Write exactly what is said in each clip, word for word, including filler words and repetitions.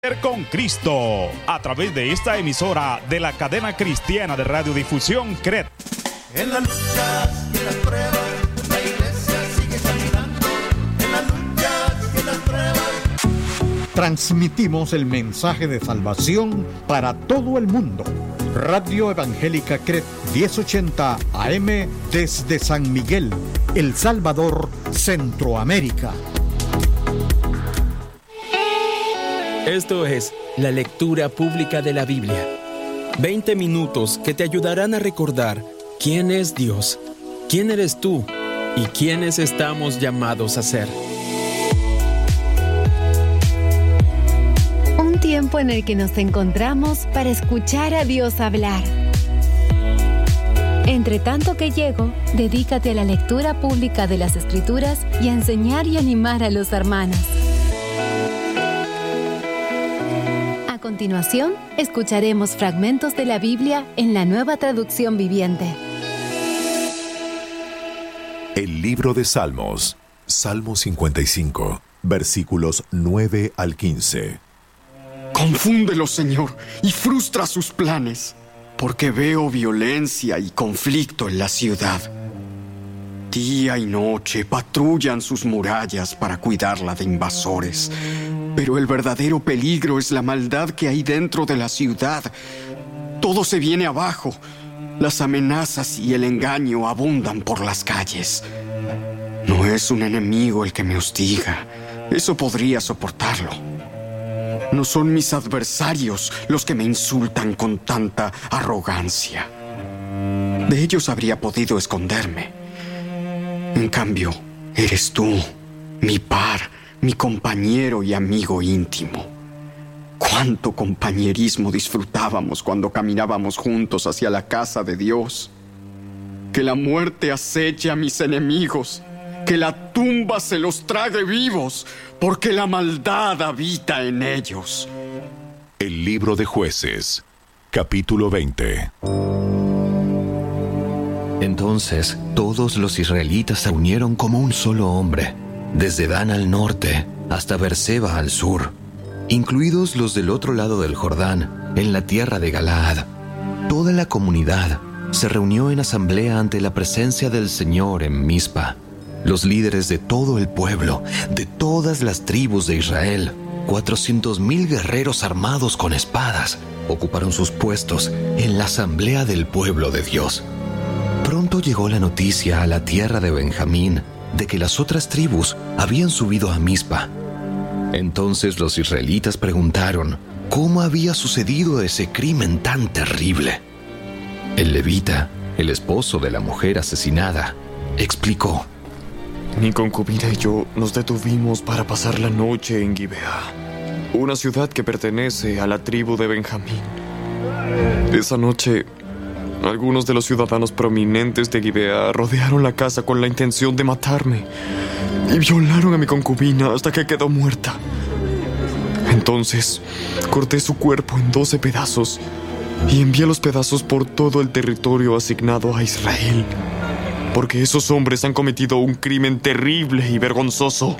Con Cristo, a través de esta emisora de la cadena cristiana de radiodifusión C R E T. En las luchas y en las pruebas, la iglesia sigue caminando. En las luchas y en las pruebas. Transmitimos el mensaje de salvación para todo el mundo. Radio Evangélica C R E T diez ochenta A M desde San Miguel, El Salvador, Centroamérica. Esto es la lectura pública de la Biblia. veinte minutos que te ayudarán a recordar quién es Dios, quién eres tú y quiénes estamos llamados a ser. Un tiempo en el que nos encontramos para escuchar a Dios hablar. Entre tanto que llego, dedícate a la lectura pública de las Escrituras y a enseñar y animar a los hermanos. A continuación, escucharemos fragmentos de la Biblia en la Nueva Traducción Viviente. El libro de Salmos, Salmo cincuenta y cinco, versículos nueve al quince. Confúndelo, Señor, y frustra sus planes, porque veo violencia y conflicto en la ciudad. Día y noche patrullan sus murallas para cuidarla de invasores. Pero el verdadero peligro es la maldad que hay dentro de la ciudad. Todo se viene abajo. Las amenazas y el engaño abundan por las calles. No es un enemigo el que me hostiga. Eso podría soportarlo. No son mis adversarios los que me insultan con tanta arrogancia. De ellos habría podido esconderme. En cambio, eres tú, mi par, mi compañero y amigo íntimo. Cuánto compañerismo disfrutábamos cuando caminábamos juntos hacia la casa de Dios. Que la muerte aceche a mis enemigos, que la tumba se los trague vivos, porque la maldad habita en ellos. El libro de Jueces, capítulo veinte. Entonces todos los israelitas se unieron como un solo hombre, desde Dan al norte hasta Beerseba al sur, incluidos los del otro lado del Jordán, en la tierra de Galaad. Toda la comunidad se reunió en asamblea ante la presencia del Señor en Mizpa. Los líderes de todo el pueblo, de todas las tribus de Israel, cuatrocientos mil guerreros armados con espadas, ocuparon sus puestos en la asamblea del pueblo de Dios. Pronto llegó la noticia a la tierra de Benjamín de que las otras tribus habían subido a Mizpa. Entonces los israelitas preguntaron cómo había sucedido ese crimen tan terrible. El levita, el esposo de la mujer asesinada, explicó: Mi concubina y yo nos detuvimos para pasar la noche en Gibeá, una ciudad que pertenece a la tribu de Benjamín. Esa noche, algunos de los ciudadanos prominentes de Gibeá rodearon la casa con la intención de matarme y violaron a mi concubina hasta que quedó muerta. Entonces, corté su cuerpo en doce pedazos y envié los pedazos por todo el territorio asignado a Israel, porque esos hombres han cometido un crimen terrible y vergonzoso.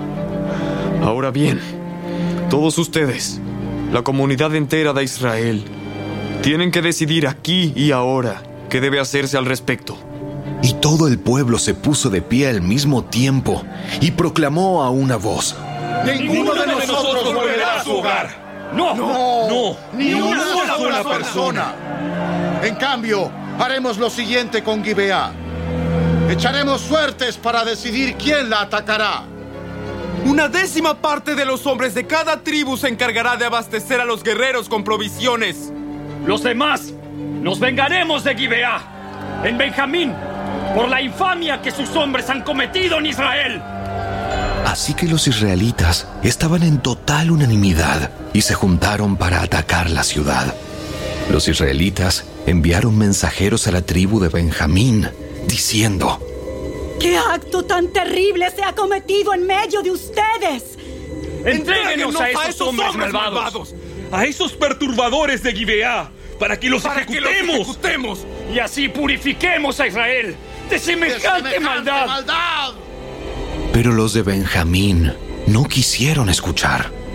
Ahora bien, todos ustedes, la comunidad entera de Israel, tienen que decidir aquí y ahora qué debe hacerse al respecto. Y todo el pueblo se puso de pie al mismo tiempo y proclamó a una voz: ¡Ninguno de nosotros volverá a su hogar! ¡No! ¡No! no ¡Ni una, una sola persona. persona! En cambio, haremos lo siguiente con Gibeá. Echaremos suertes para decidir quién la atacará. Una décima parte de los hombres de cada tribu se encargará de abastecer a los guerreros con provisiones. Los demás nos vengaremos de Gibeá, en Benjamín, por la infamia que sus hombres han cometido en Israel. Así que los israelitas estaban en total unanimidad y se juntaron para atacar la ciudad. Los israelitas enviaron mensajeros a la tribu de Benjamín, diciendo: ¿Qué acto tan terrible se ha cometido en medio de ustedes? ¡Entréguenos a esos, a esos hombres, hombres malvados, malvados, a esos perturbadores de Gibeá, para que los, para ejecutemos. Que los ejecutemos y así purifiquemos a Israel de semejante, de semejante maldad. maldad! Pero los de Benjamín no quisieron escuchar.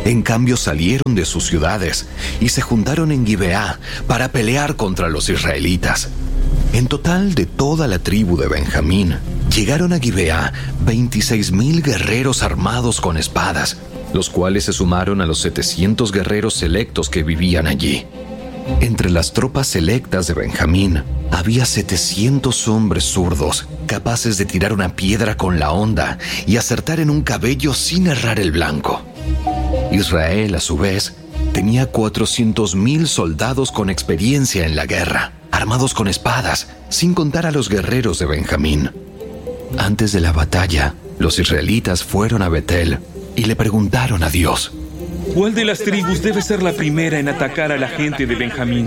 En cambio salieron de sus ciudades y se juntaron en Gibeá para pelear contra los israelitas. En total, de toda la tribu de Benjamín, llegaron a Gibeá veintiséis mil guerreros armados con espadas, los cuales se sumaron a los setecientos guerreros selectos que vivían allí. Entre las tropas selectas de Benjamín, había setecientos hombres zurdos, capaces de tirar una piedra con la honda y acertar en un cabello sin errar el blanco. Israel, a su vez, tenía cuatrocientos mil soldados con experiencia en la guerra, armados con espadas, sin contar a los guerreros de Benjamín. Antes de la batalla, los israelitas fueron a Betel y le preguntaron a Dios: ¿cuál de las tribus debe ser la primera en atacar a la gente de Benjamín?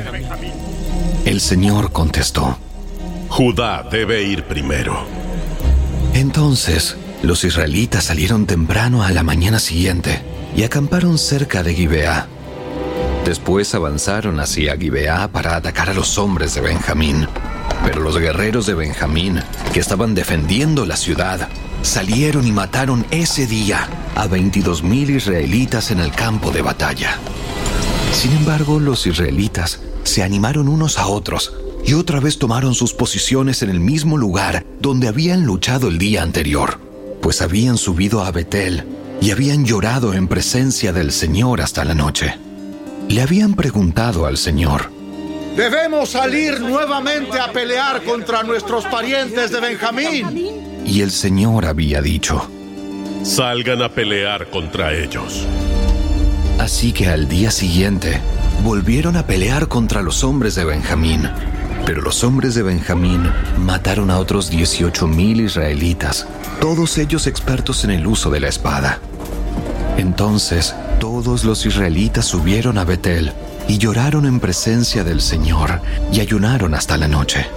El Señor contestó: Judá debe ir primero. Entonces, los israelitas salieron temprano a la mañana siguiente y acamparon cerca de Gibeá. Después avanzaron hacia Gibeá para atacar a los hombres de Benjamín. Pero los guerreros de Benjamín, que estaban defendiendo la ciudad, salieron y mataron ese día a veintidós mil israelitas en el campo de batalla. Sin embargo, los israelitas se animaron unos a otros y otra vez tomaron sus posiciones en el mismo lugar donde habían luchado el día anterior, pues habían subido a Betel y habían llorado en presencia del Señor hasta la noche. Le habían preguntado al Señor: Debemos salir nuevamente a pelear contra nuestros parientes de Benjamín. Y el Señor había dicho: Salgan a pelear contra ellos. Así que al día siguiente volvieron a pelear contra los hombres de Benjamín. Pero los hombres de Benjamín mataron a otros dieciocho mil israelitas, todos ellos expertos en el uso de la espada. Entonces todos los israelitas subieron a Betel y lloraron en presencia del Señor y ayunaron hasta la noche.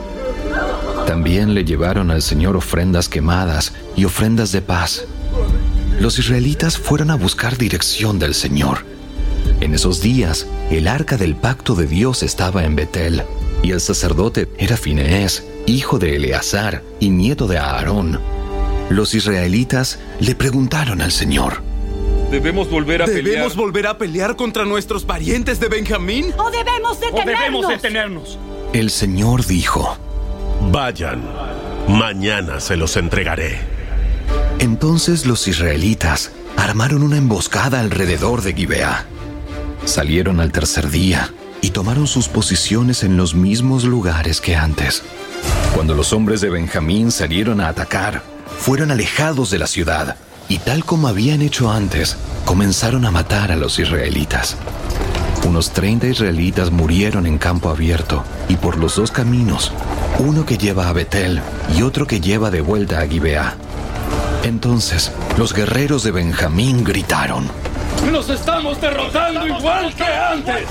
También le llevaron al Señor ofrendas quemadas y ofrendas de paz. Los israelitas fueron a buscar dirección del Señor. En esos días, el arca del pacto de Dios estaba en Betel, y el sacerdote era Fineés, hijo de Eleazar y nieto de Aarón. Los israelitas le preguntaron al Señor: ¿Debemos volver a ¿Debemos pelear? ¿Debemos volver a pelear contra nuestros parientes de Benjamín? ¿O debemos detenernos? ¿O debemos detenernos? El Señor dijo: Vayan, mañana se los entregaré. Entonces los israelitas armaron una emboscada alrededor de Gibeá. Salieron al tercer día y tomaron sus posiciones en los mismos lugares que antes. Cuando los hombres de Benjamín salieron a atacar, fueron alejados de la ciudad, y tal como habían hecho antes, comenzaron a matar a los israelitas. Unos treinta israelitas murieron en campo abierto, y por los dos caminos, uno que lleva a Betel y otro que lleva de vuelta a Gibeá. Entonces, los guerreros de Benjamín gritaron: ¡Nos estamos derrotando igual que antes!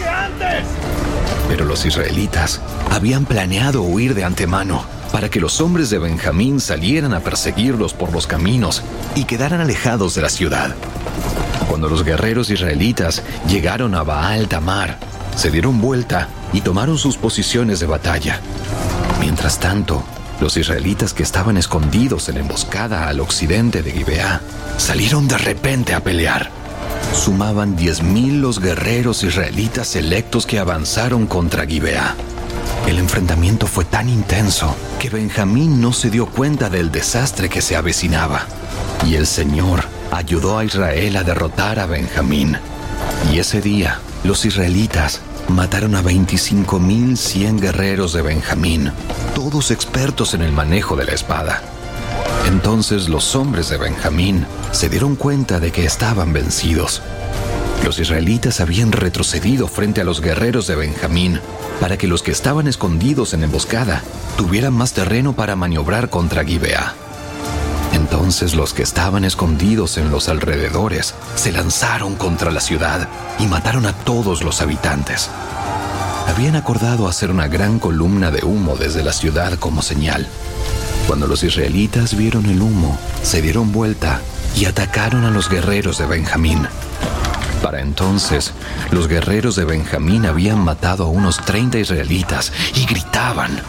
Pero los israelitas habían planeado huir de antemano para que los hombres de Benjamín salieran a perseguirlos por los caminos y quedaran alejados de la ciudad. Cuando los guerreros israelitas llegaron a Baal Tamar, se dieron vuelta y tomaron sus posiciones de batalla. Mientras tanto, los israelitas que estaban escondidos en la emboscada al occidente de Gibeá salieron de repente a pelear. Sumaban diez mil los guerreros israelitas selectos que avanzaron contra Gibeá. El enfrentamiento fue tan intenso que Benjamín no se dio cuenta del desastre que se avecinaba. Y el Señor ayudó a Israel a derrotar a Benjamín. Y ese día, los israelitas mataron a veinticinco mil cien guerreros de Benjamín, todos expertos en el manejo de la espada. Entonces los hombres de Benjamín se dieron cuenta de que estaban vencidos. Los israelitas habían retrocedido frente a los guerreros de Benjamín para que los que estaban escondidos en emboscada tuvieran más terreno para maniobrar contra Gibeá. Entonces los que estaban escondidos en los alrededores se lanzaron contra la ciudad y mataron a todos los habitantes. Habían acordado hacer una gran columna de humo desde la ciudad como señal. Cuando los israelitas vieron el humo, se dieron vuelta y atacaron a los guerreros de Benjamín. Para entonces, los guerreros de Benjamín habían matado a unos treinta israelitas y gritaban: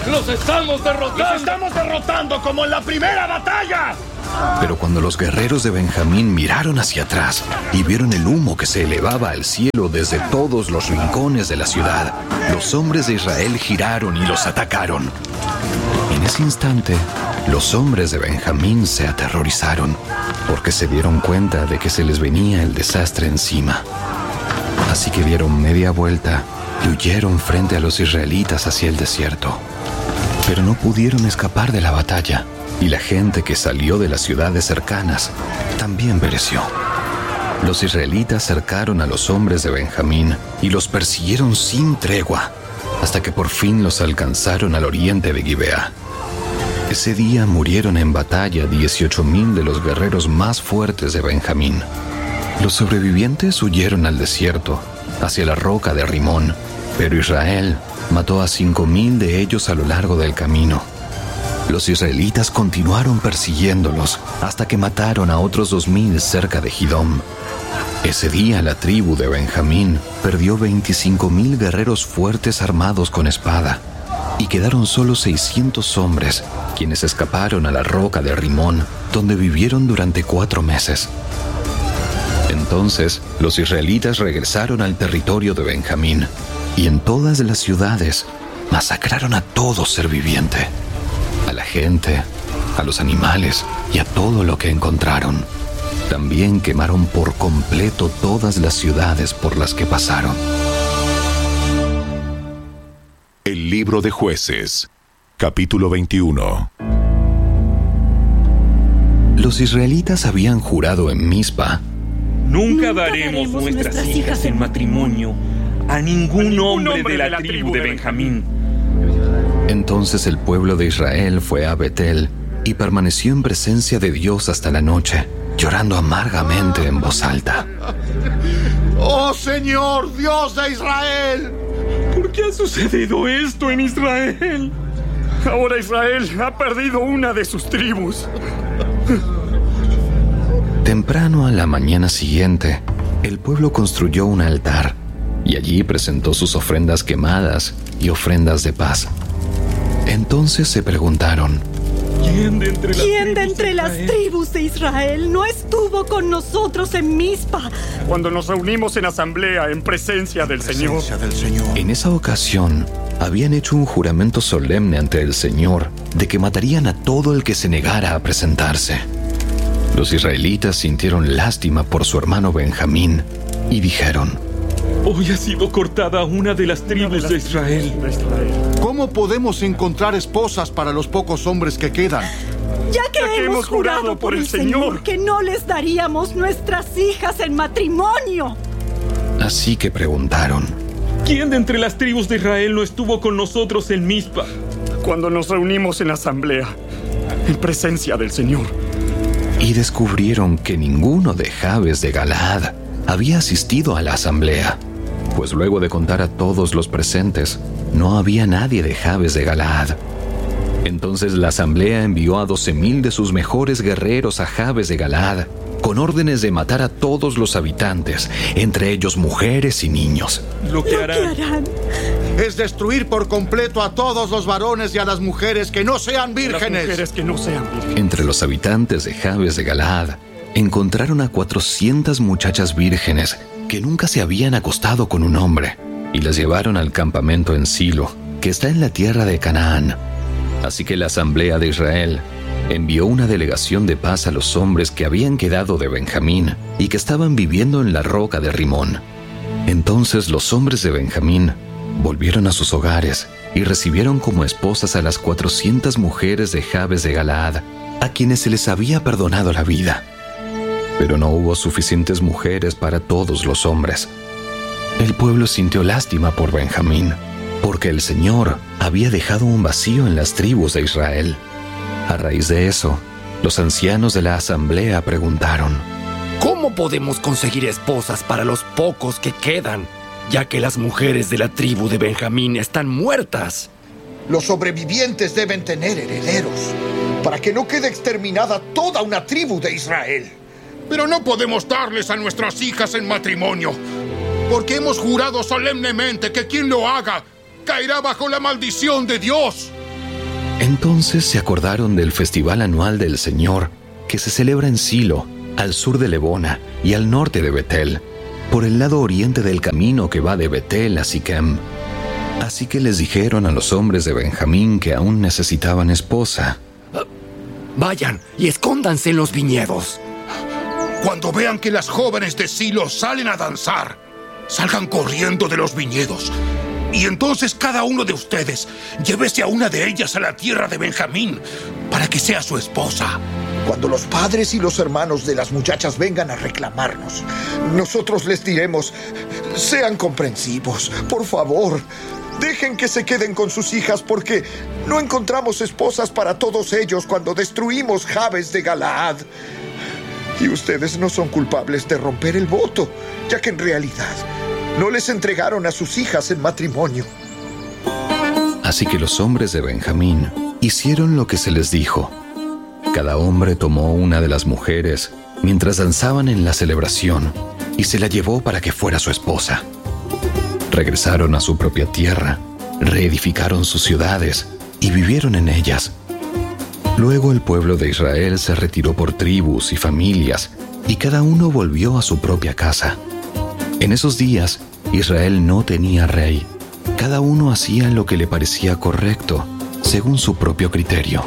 ¡Los estamos derrotando! ¡Los estamos derrotando como en la primera batalla! Pero cuando los guerreros de Benjamín miraron hacia atrás y vieron el humo que se elevaba al cielo desde todos los rincones de la ciudad, los hombres de Israel giraron y los atacaron. En ese instante, los hombres de Benjamín se aterrorizaron porque se dieron cuenta de que se les venía el desastre encima. Así que dieron media vuelta y huyeron frente a los israelitas hacia el desierto. Pero no pudieron escapar de la batalla, y la gente que salió de las ciudades cercanas también pereció. Los israelitas cercaron a los hombres de Benjamín y los persiguieron sin tregua, hasta que por fin los alcanzaron al oriente de Gibeá. Ese día murieron en batalla dieciocho mil de los guerreros más fuertes de Benjamín. Los sobrevivientes huyeron al desierto, hacia la roca de Rimón, pero Israel mató a cinco mil de ellos a lo largo del camino. Los israelitas continuaron persiguiéndolos hasta que mataron a otros dos mil cerca de Gidom. Ese día la tribu de Benjamín perdió veinticinco mil guerreros fuertes armados con espada, y quedaron solo seiscientos hombres, quienes escaparon a la roca de Rimón, donde vivieron durante cuatro meses. Entonces, los israelitas regresaron al territorio de Benjamín, y en todas las ciudades masacraron a todo ser viviente, a la gente, a los animales y a todo lo que encontraron. También quemaron por completo todas las ciudades por las que pasaron. El libro de Jueces, capítulo veintiuno. Los israelitas habían jurado en Mizpa: Nunca, Nunca daremos, daremos nuestras, nuestras hijas en matrimonio a ningún, a ningún hombre, hombre de la, de la tribu de Benjamín. Entonces el pueblo de Israel fue a Betel y permaneció en presencia de Dios hasta la noche, llorando amargamente en voz alta. ¡Oh Señor, Dios de Israel! ¿Por qué ha sucedido esto en Israel? Ahora Israel ha perdido una de sus tribus. Temprano a la mañana siguiente, el pueblo construyó un altar y allí presentó sus ofrendas quemadas y ofrendas de paz. Entonces se preguntaron: ¿Quién de entre, las, ¿Quién tribus de entre de las tribus de Israel no estuvo con nosotros en Mizpa cuando nos reunimos en asamblea en presencia del Señor? del Señor. En esa ocasión, habían hecho un juramento solemne ante el Señor de que matarían a todo el que se negara a presentarse. Los israelitas sintieron lástima por su hermano Benjamín y dijeron: Hoy ha sido cortada una de las tribus de Israel. ¿Cómo podemos encontrar esposas para los pocos hombres que quedan? Ya que, ya que hemos jurado, jurado por el Señor, Señor que no les daríamos nuestras hijas en matrimonio. Así que preguntaron: ¿Quién de entre las tribus de Israel no estuvo con nosotros en Mizpa cuando nos reunimos en asamblea en presencia del Señor? Y descubrieron que ninguno de Jabes de Galaad había asistido a la asamblea, pues luego de contar a todos los presentes, no había nadie de Jabes de Galaad. Entonces la asamblea envió a doce mil de sus mejores guerreros a Jabes de Galaad, con órdenes de matar a todos los habitantes, entre ellos mujeres y niños. Lo que harán, Lo que harán es destruir por completo a todos los varones y a las mujeres que no sean vírgenes. Las mujeres que no sean vírgenes. Entre los habitantes de Jabes de Galaad, encontraron a cuatrocientas muchachas vírgenes que nunca se habían acostado con un hombre, y las llevaron al campamento en Silo, que está en la tierra de Canaán. Así que la asamblea de Israel envió una delegación de paz a los hombres que habían quedado de Benjamín y que estaban viviendo en la roca de Rimón. Entonces los hombres de Benjamín volvieron a sus hogares y recibieron como esposas a las cuatrocientas mujeres de Jabes de Galaad, a quienes se les había perdonado la vida. Pero no hubo suficientes mujeres para todos los hombres. El pueblo sintió lástima por Benjamín, porque el Señor había dejado un vacío en las tribus de Israel. A raíz de eso, los ancianos de la asamblea preguntaron: ¿Cómo podemos conseguir esposas para los pocos que quedan, ya que las mujeres de la tribu de Benjamín están muertas? Los sobrevivientes deben tener herederos, para que no quede exterminada toda una tribu de Israel. Pero no podemos darles a nuestras hijas en matrimonio, porque hemos jurado solemnemente que quien lo haga caerá bajo la maldición de Dios. Entonces se acordaron del festival anual del Señor, que se celebra en Silo, al sur de Lebona y al norte de Betel, por el lado oriente del camino que va de Betel a Siquem. Así que les dijeron a los hombres de Benjamín que aún necesitaban esposa. Vayan y escóndanse en los viñedos. Cuando vean que las jóvenes de Silo salen a danzar, salgan corriendo de los viñedos. Y entonces cada uno de ustedes llévese a una de ellas a la tierra de Benjamín para que sea su esposa. Cuando los padres y los hermanos de las muchachas vengan a reclamarnos, nosotros les diremos: sean comprensivos, por favor. Dejen que se queden con sus hijas porque no encontramos esposas para todos ellos cuando destruimos Jabes de Galaad. Y ustedes no son culpables de romper el voto, ya que en realidad no les entregaron a sus hijas en matrimonio. Así que los hombres de Benjamín hicieron lo que se les dijo. Cada hombre tomó una de las mujeres mientras danzaban en la celebración y se la llevó para que fuera su esposa. Regresaron a su propia tierra, reedificaron sus ciudades y vivieron en ellas. Luego el pueblo de Israel se retiró por tribus y familias, y cada uno volvió a su propia casa. En esos días, Israel no tenía rey. Cada uno hacía lo que le parecía correcto, según su propio criterio.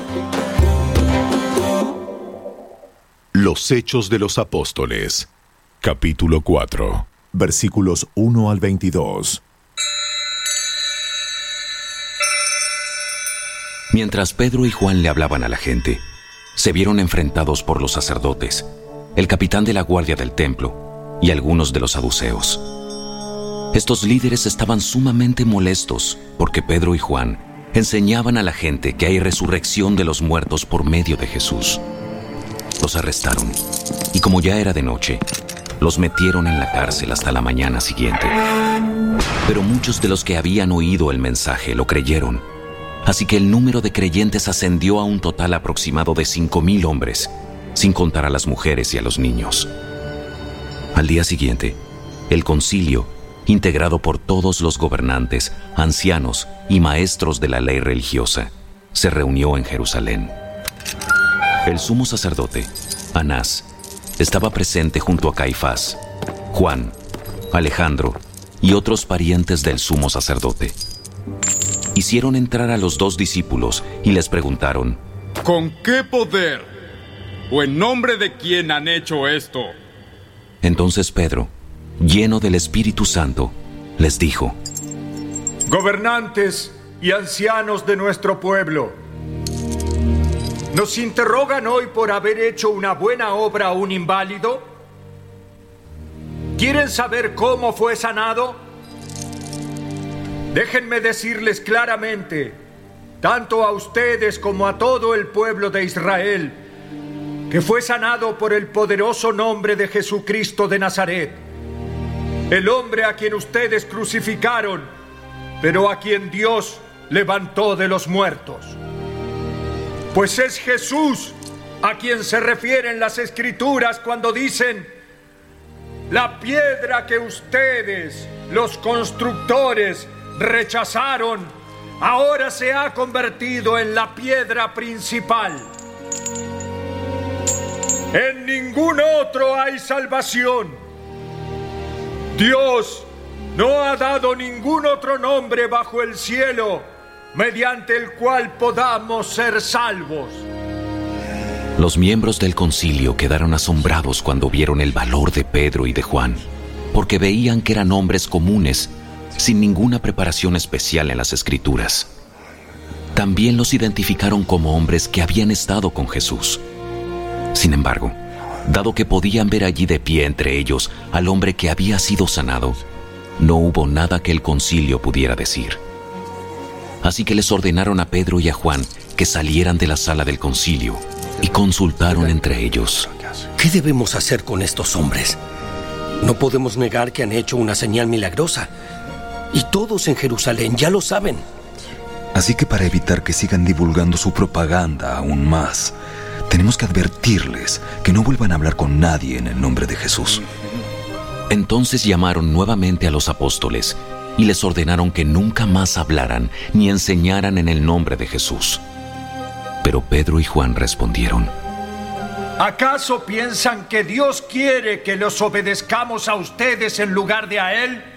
Los Hechos de los Apóstoles, capítulo cuatro, versículos uno al veintidós. Mientras Pedro y Juan le hablaban a la gente, se vieron enfrentados por los sacerdotes, el capitán de la guardia del templo y algunos de los saduceos. Estos líderes estaban sumamente molestos porque Pedro y Juan enseñaban a la gente que hay resurrección de los muertos por medio de Jesús. Los arrestaron y, como ya era de noche, los metieron en la cárcel hasta la mañana siguiente. Pero muchos de los que habían oído el mensaje lo creyeron. Así que el número de creyentes ascendió a un total aproximado de cinco mil hombres, sin contar a las mujeres y a los niños. Al día siguiente, el concilio, integrado por todos los gobernantes, ancianos y maestros de la ley religiosa, se reunió en Jerusalén. El sumo sacerdote, Anás, estaba presente junto a Caifás, Juan, Alejandro y otros parientes del sumo sacerdote. Hicieron entrar a los dos discípulos y les preguntaron: ¿con qué poder o en nombre de quién han hecho esto? Entonces Pedro, lleno del Espíritu Santo, les dijo: gobernantes y ancianos de nuestro pueblo, ¿nos interrogan hoy por haber hecho una buena obra a un inválido? ¿Quieren saber cómo fue sanado? Déjenme decirles claramente, tanto a ustedes como a todo el pueblo de Israel, que fue sanado por el poderoso nombre de Jesucristo de Nazaret, el hombre a quien ustedes crucificaron, pero a quien Dios levantó de los muertos. Pues es Jesús a quien se refieren las Escrituras cuando dicen: la piedra que ustedes, los constructores, rechazaron, ahora se ha convertido en la piedra principal. En ningún otro hay salvación. Dios no ha dado ningún otro nombre bajo el cielo mediante el cual podamos ser salvos. Los miembros del concilio quedaron asombrados cuando vieron el valor de Pedro y de Juan, porque veían que eran hombres comunes, sin ninguna preparación especial en las Escrituras. También los identificaron como hombres que habían estado con Jesús. Sin embargo, dado que podían ver allí de pie entre ellos al hombre que había sido sanado, no hubo nada que el concilio pudiera decir. Así que les ordenaron a Pedro y a Juan que salieran de la sala del concilio y consultaron entre ellos. ¿Qué debemos hacer con estos hombres? No podemos negar que han hecho una señal milagrosa. Y todos en Jerusalén ya lo saben. Así que para evitar que sigan divulgando su propaganda aún más, tenemos que advertirles que no vuelvan a hablar con nadie en el nombre de Jesús. Entonces llamaron nuevamente a los apóstoles y les ordenaron que nunca más hablaran ni enseñaran en el nombre de Jesús. Pero Pedro y Juan respondieron: ¿Acaso piensan que Dios quiere que los obedezcamos a ustedes en lugar de a Él?